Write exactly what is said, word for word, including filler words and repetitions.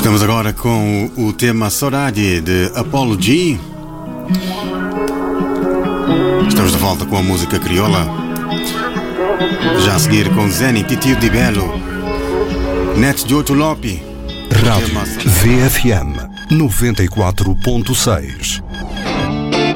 Estamos agora com o tema Saudade de Apollo G. Estamos de volta com a música crioula. Já a seguir com Zeni Titio Di Bello, Net de Oito Lopi. Rádio V F M noventa e quatro ponto seis.